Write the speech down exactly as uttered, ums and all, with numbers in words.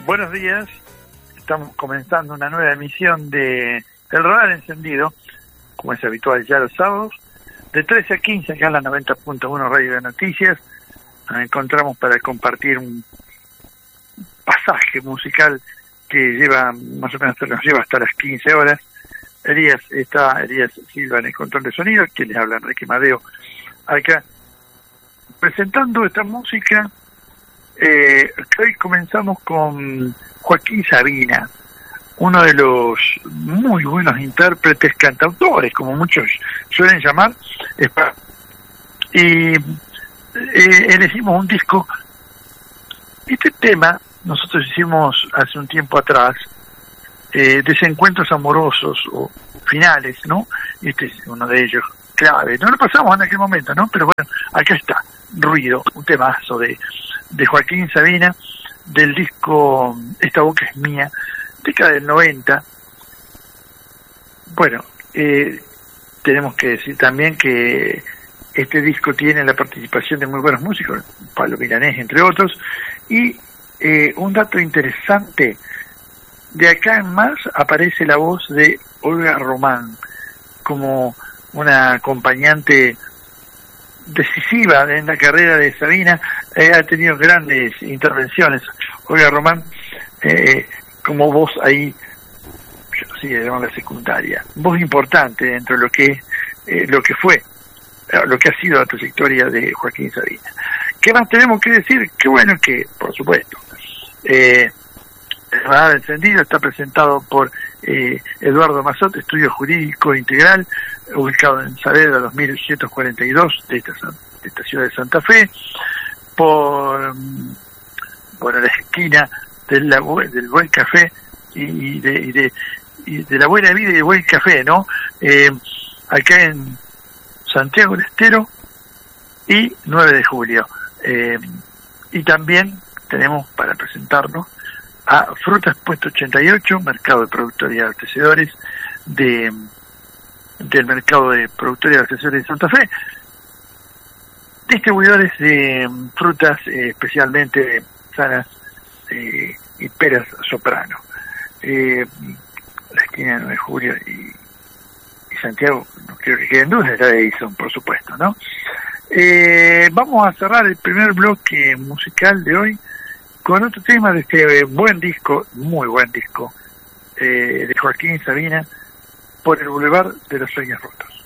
Buenos días, estamos comenzando una nueva emisión de El Radar Encendido, como es habitual ya los sábados, de trece a quince acá en la noventa punto uno Radio de Noticias. Nos encontramos para compartir un pasaje musical que lleva, más o menos nos lleva hasta las quince horas. Elías está, Elías Silva en el control de sonido, que les habla Enrique Madeo acá, presentando esta música. Eh, hoy comenzamos con Joaquín Sabina, uno de los muy buenos intérpretes, cantautores, como muchos suelen llamar, y eh, elegimos un disco. Este tema nosotros hicimos hace un tiempo atrás, eh, desencuentros amorosos o finales, ¿no? Este es uno de ellos, clave. No lo pasamos en aquel momento, ¿no? Pero bueno, acá está, Ruido, un temazo de de Joaquín Sabina, del disco Esta boca es mía, década del noventa. Bueno, eh, tenemos que decir también que este disco tiene la participación de muy buenos músicos, Pablo Milanés, entre otros, y eh, un dato interesante, de acá en más aparece la voz de Olga Román, como una acompañante decisiva en la carrera de Sabina. Eh, ha tenido grandes intervenciones Olga Román, eh, como voz ahí, yo no sé, llamarla secundaria, voz importante dentro de lo que eh, lo que fue, lo que ha sido la trayectoria de Joaquín Sabina. ¿Qué más tenemos que decir? Qué bueno que, por supuesto, eh, El Radar Encendido está presentado por eh, Eduardo Mazot, Estudio Jurídico Integral, ubicado en Saavedra dos mil ochocientos cuarenta y dos de esta, de esta ciudad de Santa Fe, por bueno, la esquina del, del Buen Café y de, y de y de la Buena Vida y del Buen Café, ¿no? Eh, acá en Santiago del Estero y nueve de julio. Eh, y también tenemos para presentarnos a Frutas Puesto ochenta y ocho, mercado de productores y abastecedores de del mercado de productores y abastecedores de Santa Fe, distribuidores de frutas eh, especialmente sanas eh, y peras soprano. Eh, la esquina de nueve de julio y, y Santiago, no creo que queden dudas, es la de Edison, por supuesto, ¿no? Eh, vamos a cerrar el primer bloque musical de hoy con otro tema de este buen disco, muy buen disco, eh, de Joaquín Sabina, Por el Boulevard de los Sueños Rotos.